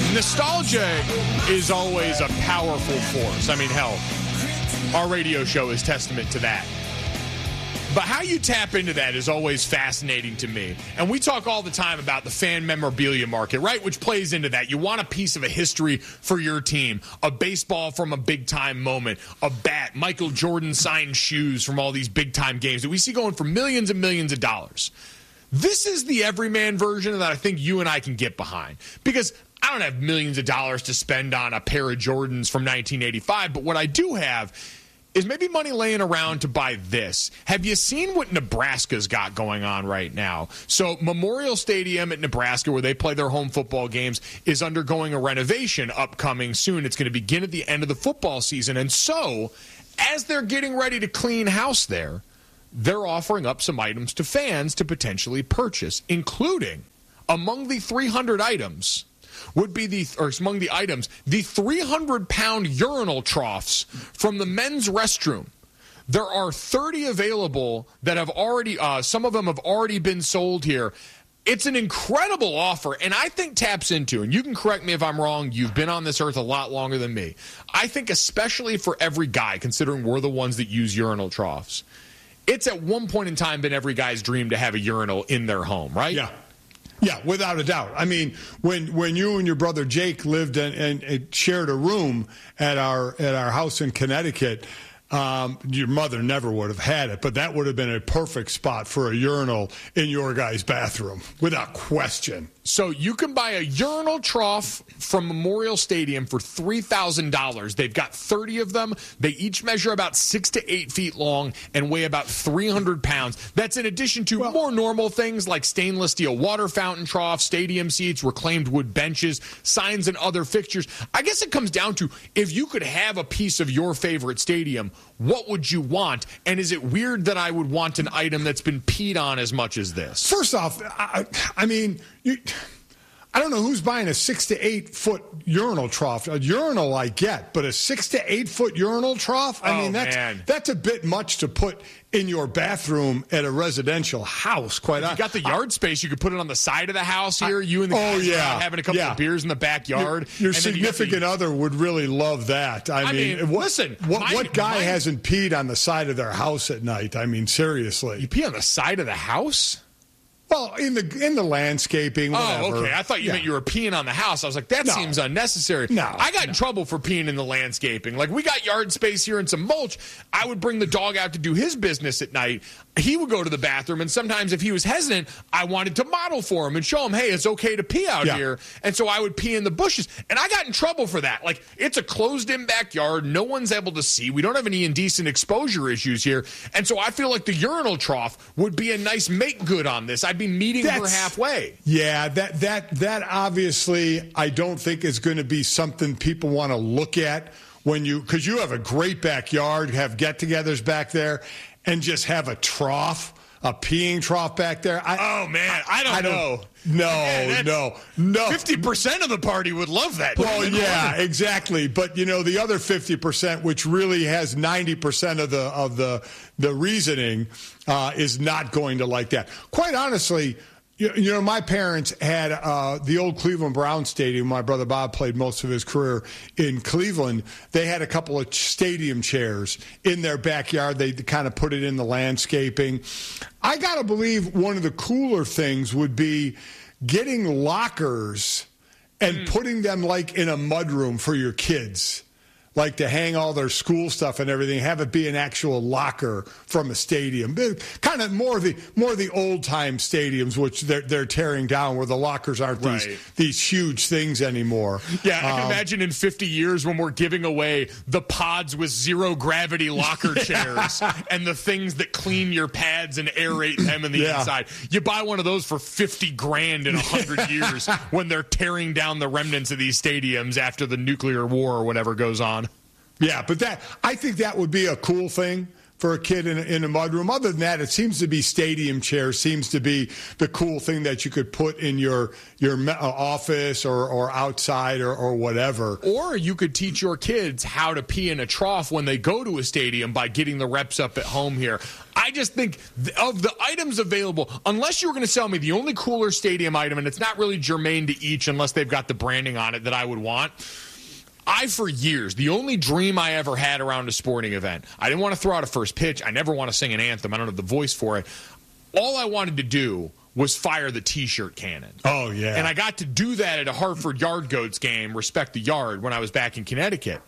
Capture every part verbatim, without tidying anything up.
Nostalgia is always a powerful force. I mean, hell, our radio show is testament to that. But how you tap into that is always fascinating to me. And we talk all the time about the fan memorabilia market, right? Which plays into that. You want a piece of a history for your team, a baseball from a big-time moment, a bat, Michael Jordan signed shoes from all these big-time games that we see going for millions and millions of dollars. This is the everyman version that I think you and I can get behind. Because I don't have millions of dollars to spend on a pair of Jordans from nineteen eighty-five, but what I do have is maybe money laying around to buy this. Have you seen what Nebraska's got going on right now? So Memorial Stadium at Nebraska, where they play their home football games, is undergoing a renovation upcoming soon. It's going to begin at the end of the football season. And so, as they're getting ready to clean house there, they're offering up some items to fans to potentially purchase, including, among the three hundred items, would be the, or among the items, the three hundred pound urinal troughs from the men's restroom. There are thirty available that have already, uh, some of them have already been sold here. It's an incredible offer, and I think taps into, and you can correct me if I'm wrong, you've been on this earth a lot longer than me. I think especially for every guy, considering we're the ones that use urinal troughs, it's at one point in time been every guy's dream to have a urinal in their home, right? Yeah. Yeah, without a doubt. I mean, when when you and your brother Jake lived and, and, and shared a room at our at our house in Connecticut, um, your mother never would have had it, but that would have been a perfect spot for a urinal in your guy's bathroom, without question. So you can buy a urinal trough from Memorial Stadium for three thousand dollars. They've got thirty of them. They each measure about six to eight feet long and weigh about three hundred pounds. That's in addition to well, more normal things like stainless steel water fountain troughs, stadium seats, reclaimed wood benches, signs, and other fixtures. I guess it comes down to, if you could have a piece of your favorite stadium, what would you want? And is it weird that I would want an item that's been peed on as much as this? First off, I, I mean, you, I don't know who's buying a six to eight foot urinal trough. A urinal I get, but a six to eight foot urinal trough? I oh, mean, that's man. that's a bit much to put in your bathroom at a residential house. Quite honestly, you got the yard I, space. You could put it on the side of the house here. I, you and the oh, guys yeah, having a couple yeah. of beers in the backyard. Your, your significant you the, other would really love that. I, I mean, mean what, listen, what, my, what guy my, hasn't peed on the side of their house at night? I mean, seriously, you pee on the side of the house? Well, in the in the landscaping, whatever. Oh, okay. I thought you yeah. meant you were peeing on the house. I was like, that no. seems unnecessary. No, I got no. in trouble for peeing in the landscaping. Like, we got yard space here and some mulch. I would bring the dog out to do his business at night. He would go to the bathroom, and sometimes if he was hesitant, I wanted to model for him and show him, hey, it's okay to pee out yeah. here. And so I would pee in the bushes. And I got in trouble for that. Like, it's a closed-in backyard. No one's able to see. We don't have any indecent exposure issues here. And so I feel like the urinal trough would be a nice make-good on this. I'd be meeting That's, her halfway. Yeah, that that that obviously I don't think is going to be something people want to look at when you, because you have a great backyard, have get-togethers back there, and just have a trough, a peeing trough back there. I, oh, man, I don't, I don't know. No, man, no, no. fifty percent of the party would love that. Well, yeah, exactly. But, you know, the other fifty percent, which really has ninety percent of the of the, the reasoning, uh, is not going to like that. Quite honestly, you, you know, my parents had uh, the old Cleveland Browns stadium. My brother Bob played most of his career in Cleveland. They had a couple of stadium chairs in their backyard. They kind of put it in the landscaping. I got to believe one of the cooler things would be getting lockers and mm. putting them like in a mudroom for your kids. Like to hang all their school stuff and everything, have it be an actual locker from a stadium. Kind of more the more the old time stadiums, which they're they're tearing down, where the lockers aren't right. these these huge things anymore. Yeah, I can um, imagine in fifty years when we're giving away the pods with zero gravity locker chairs and the things that clean your pads and aerate them in the yeah. inside. You buy one of those for fifty grand in a hundred years when they're tearing down the remnants of these stadiums after the nuclear war or whatever goes on. Yeah, but that I think that would be a cool thing for a kid in, in a mudroom. Other than that, it seems to be stadium chairs, seems to be the cool thing that you could put in your your office or, or outside or, or whatever. Or you could teach your kids how to pee in a trough when they go to a stadium by getting the reps up at home here. I just think of the items available, unless you were going to sell me the only cooler stadium item, and it's not really germane to each unless they've got the branding on it that I would want. I, for years, the only dream I ever had around a sporting event, I didn't want to throw out a first pitch. I never want to sing an anthem. I don't have the voice for it. All I wanted to do was fire the T-shirt cannon. Oh, yeah. And I got to do that at a Hartford Yard Goats game, Respect the Yard, when I was back in Connecticut.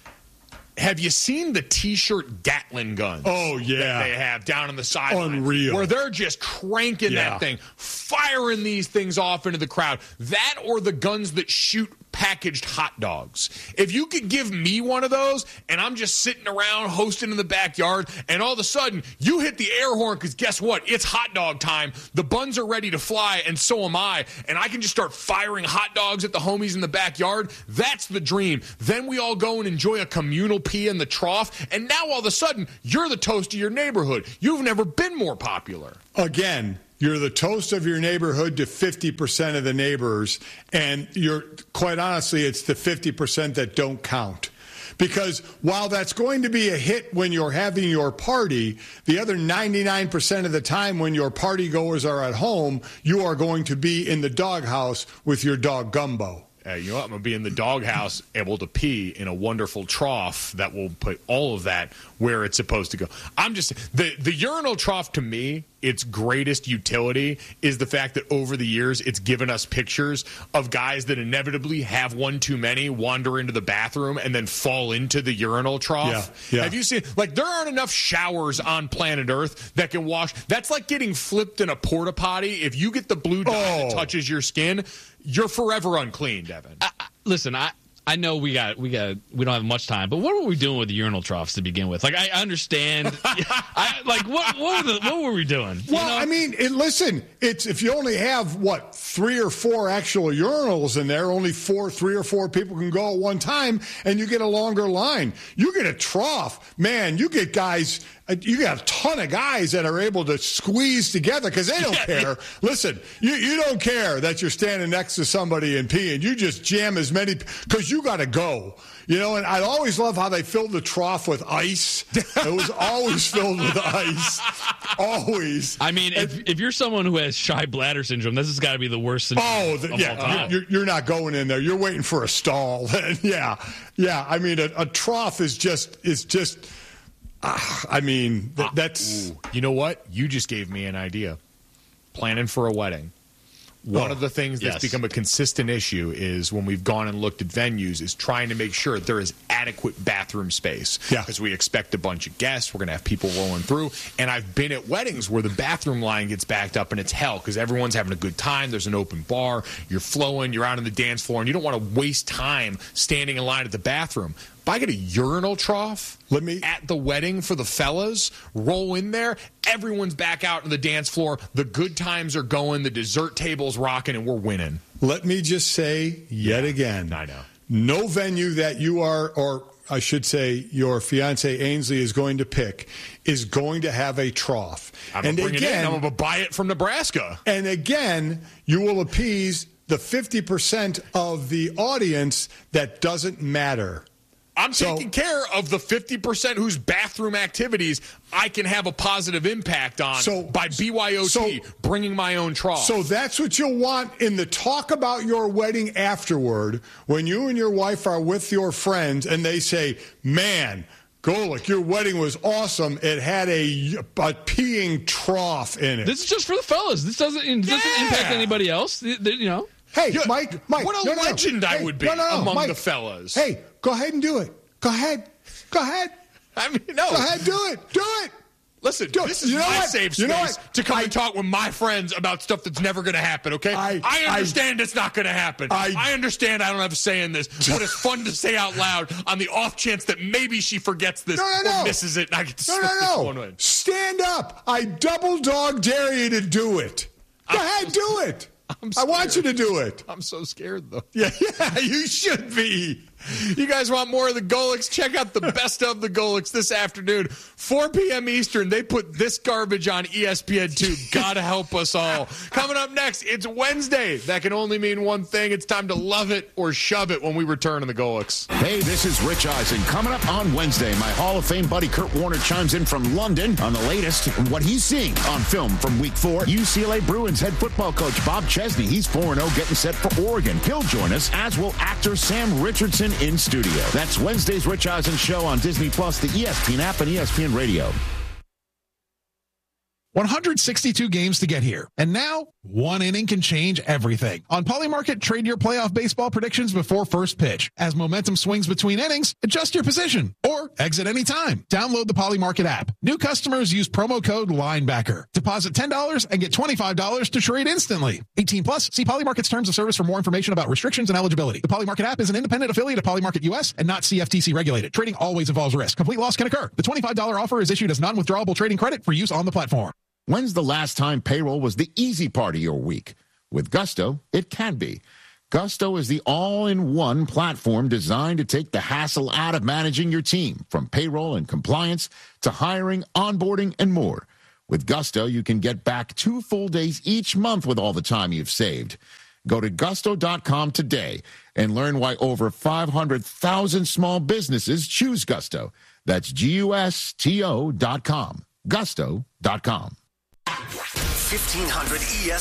Have you seen the T-shirt Gatling guns? Oh, yeah. That they have down on the sideline. Unreal. Where they're just cranking yeah. that thing, firing these things off into the crowd. That or the guns that shoot packaged hot dogs. If you could give me one of those and I'm just sitting around hosting in the backyard and all of a sudden you hit the air horn because guess what? It's hot dog time. The buns are ready to fly and so am I. And I can just start firing hot dogs at the homies in the backyard. That's the dream. Then we all go and enjoy a communal pee in the trough. And now all of a sudden you're the toast of your neighborhood. You've never been more popular. Again, you're the toast of your neighborhood to fifty percent of the neighbors, and you're quite honestly, it's the fifty percent that don't count. Because while that's going to be a hit when you're having your party, the other ninety-nine percent of the time when your party goers are at home, you are going to be in the doghouse with your dog Gumbo. Uh, you know what? I'm going to be in the doghouse able to pee in a wonderful trough that will put all of that where it's supposed to go. I'm just the the urinal trough, to me, its greatest utility is the fact that over the years it's given us pictures of guys that inevitably have one too many, wander into the bathroom, and then fall into the urinal trough. Yeah, yeah. Have you seen, like, there aren't enough showers on planet Earth that can wash. That's like getting flipped in a porta potty. If you get the blue dye oh. that touches your skin, you're forever unclean, Devin. I, I, listen, I I know we got we got we don't have much time, but what were we doing with the urinal troughs to begin with? Like, I understand, I like what what were the, what were we doing? Well, you know? I mean, it, listen, it's if you only have what three or four actual urinals in there, only four, three or four people can go at one time, and you get a longer line. You get a trough, man. You get guys. You got a ton of guys that are able to squeeze together because they don't care. Listen, you, you don't care that you're standing next to somebody and peeing. You just jam as many because you got to go. You know, and I always love how they filled the trough with ice. It was always filled with ice. Always. I mean, if, if you're someone who has shy bladder syndrome, this has got to be the worst syndrome oh, the, of yeah, all time. You're, you're not going in there. You're waiting for a stall. yeah, yeah. I mean, a, a trough is just is just. Uh, I mean, th- that's... Ooh. You know what? You just gave me an idea. Planning for a wedding. One oh, of the things that's yes. become a consistent issue is when we've gone and looked at venues is trying to make sure there is adequate bathroom space. Yeah. Because we expect a bunch of guests. We're going to have people rolling through. And I've been at weddings where the bathroom line gets backed up and it's hell because everyone's having a good time. There's an open bar. You're flowing. You're out on the dance floor. And you don't want to waste time standing in line at the bathroom. If I get a urinal trough Let me, at the wedding for the fellas, roll in there, everyone's back out on the dance floor, the good times are going, the dessert table's rocking, and we're winning. let me just say yet yeah, again, I know. No venue that you are, or I should say your fiance Ainsley is going to pick, is going to have a trough. I'm and going to bring again, it in. I'm going to buy it from Nebraska. And again, you will appease the fifty percent of the audience that doesn't matter. I'm So- taking care of the fifty percent whose bathroom activities I can have a positive impact on So- by B Y O T, so- bringing my own trough. So that's what you'll want in the talk about your wedding afterward when you and your wife are with your friends and they say, man, Golic, your wedding was awesome. It had a, a peeing trough in it. This is just for the fellas. This doesn't it doesn't Yeah. impact anybody else. Th- th- You know. Hey, Yeah, Mike, Mike. what a no, no, no. legend I Hey, would be no, no, no, among Mike. the fellas. Hey, go ahead and do it. Go ahead. Go ahead. I mean, no. Go ahead, do it. Do it. Listen, Do it. this is You know my what? safe You know space what? to come I- and talk with my friends about stuff that's never going to happen, okay? I- I, I- understand it's not going to happen. I- I understand I don't have a say in this, but it's fun to say out loud on the off chance that maybe she forgets this No, no, no. or misses it, and I get to No, slip no, this no. one in. Stand up. I double dog dare you to do it. Go ahead, do it. I want you to do it. I'm so scared, though. Yeah, yeah, you should be. You guys want more of the Golics? Check out the best of the Golics this afternoon, four p.m. Eastern. They put this garbage on E S P N two. Gotta help us all. Coming up next, it's Wednesday. That can only mean one thing. It's time to love it or shove it when we return on the Golics. Hey, this is Rich Eisen. Coming up on Wednesday, my Hall of Fame buddy Kurt Warner chimes in from London on the latest and what he's seeing on film from week four. U C L A Bruins head football coach Bob Chesney. He's four and oh getting set for Oregon. He'll join us, as will actor Sam Richardson in studio. That's Wednesday's Rich Eisen Show on Disney Plus, the E S P N app, and E S P N Radio. one hundred sixty-two games to get here. And now, one inning can change everything. On Polymarket, trade your playoff baseball predictions before first pitch. As momentum swings between innings, adjust your position or exit anytime. Download the Polymarket app. New customers use promo code LINEBACKER. Deposit ten dollars and get twenty-five dollars to trade instantly. eighteen plus, see Polymarket's terms of service for more information about restrictions and eligibility. The Polymarket app is an independent affiliate of Polymarket U S and not C F T C regulated. Trading always involves risk. Complete loss can occur. The twenty-five dollars offer is issued as non-withdrawable trading credit for use on the platform. When's the last time payroll was the easy part of your week? With Gusto, it can be. Gusto is the all-in-one platform designed to take the hassle out of managing your team, from payroll and compliance to hiring, onboarding, and more. With Gusto, you can get back two full days each month with all the time you've saved. Go to gusto dot com today and learn why over five hundred thousand small businesses choose Gusto. That's G U S T O dot com. gusto dot com. fifteen hundred E S